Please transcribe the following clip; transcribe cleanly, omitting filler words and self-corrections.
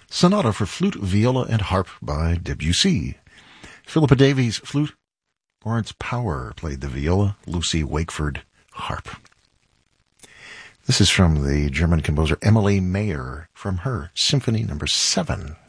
Sonata for Flute, Viola, and Harp by Debussy. Philippa Davies, flute. Lawrence Power played the viola. Lucy Wakeford, harp. This is from the German composer Emily Mayer from her Symphony No. 7.